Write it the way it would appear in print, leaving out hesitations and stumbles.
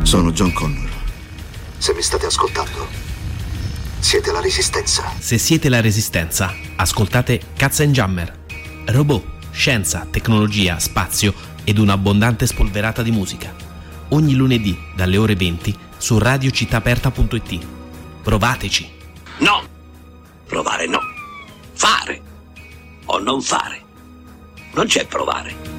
Sono John Connor. Se mi state ascoltando, siete la Resistenza. Se siete la Resistenza, ascoltate Katzenjammer. Robot, scienza, tecnologia, spazio ed un'abbondante spolverata di musica. Ogni lunedì dalle ore 20 su radiocittaaperta.it. Provateci. No! Provare no. Fare o non fare. Non c'è provare.